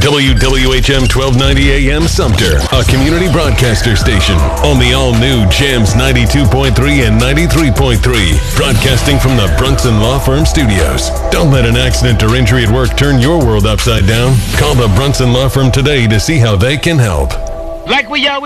WWHM 1290 AM Sumter, a community broadcaster station on the all-new Jams 92.3 and 93.3, broadcasting from the Brunson Law Firm Studios. Don't let an accident or injury at work turn your world upside down. Call the Brunson Law Firm today to see how they can help. Like we always